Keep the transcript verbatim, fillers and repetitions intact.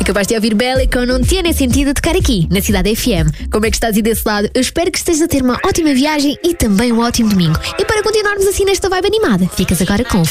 Acabaste de ouvir Bélico, não tinha sentido tocar aqui, na Cidade F M. Como é que estás aí desse lado? Eu espero que estejas a ter uma ótima viagem e também um ótimo domingo. E para continuarmos assim nesta vibe animada, ficas agora com